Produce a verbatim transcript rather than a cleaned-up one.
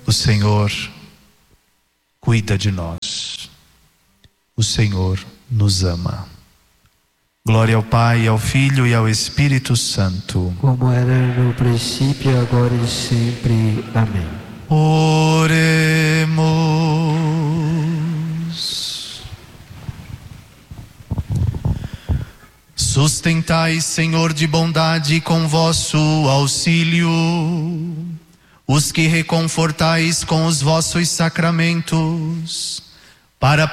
O Senhor cuida de nós. O Senhor nos ama. Glória ao Pai, ao Filho e ao Espírito Santo. Como era no princípio, agora e sempre. Amém. Oremos. Sustentai, Senhor de bondade, com vosso auxílio os que reconfortais com os vossos sacramentos, para